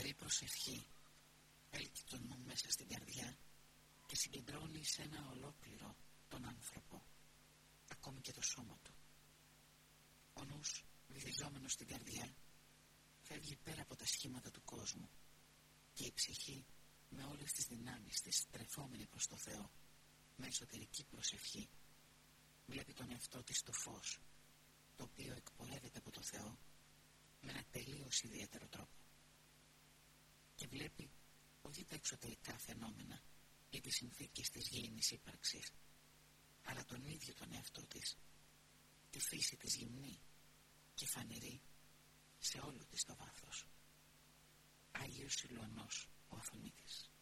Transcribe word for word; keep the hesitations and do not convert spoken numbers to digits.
σοβαρή προσευχή έλκει τον νου μέσα στην καρδιά και συγκεντρώνει σε ένα ολόκληρο τον άνθρωπο, ακόμη και το σώμα του. Ο νους, βυθιζόμενος στην καρδιά, φεύγει πέρα από τα σχήματα του κόσμου και η ψυχή, με όλες τις δυνάμεις της στρεφόμενη προς το Θεό, με εσωτερική προσευχή, βλέπει τον εαυτό της στο φως, το οποίο εκπορεύεται από το Θεό με ένα τελείως ιδιαίτερο τρόπο. Και βλέπει όχι τα εξωτερικά φαινόμενα ή τις συνθήκες της γήινης ύπαρξης, αλλά τον ίδιο τον εαυτό της, τη φύση της γυμνή και φανερή σε όλο της το βάθος. Άγιος Ηλιονός ο Αθωνίτης.